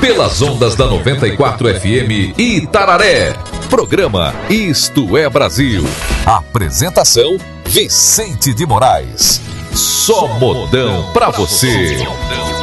pelas ondas da 94 FM Itararé. Programa Isto é Brasil. Apresentação Vicente de Moraes. Só modão pra você.